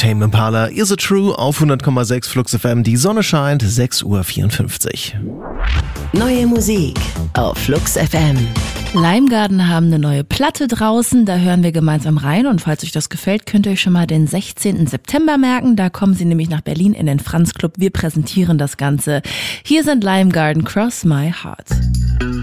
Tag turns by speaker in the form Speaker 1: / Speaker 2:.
Speaker 1: Tame Impala, Is It True auf 100,6 Flux FM. Die Sonne scheint, 6:54 Uhr.
Speaker 2: Neue Musik auf Flux FM.
Speaker 3: Limegarden haben eine neue Platte draußen, da hören wir gemeinsam rein und falls euch das gefällt, könnt ihr euch schon mal den 16. September merken, da kommen sie nämlich nach Berlin in den Franz Club, wir präsentieren das Ganze. Hier sind Limegarden, Cross My Heart.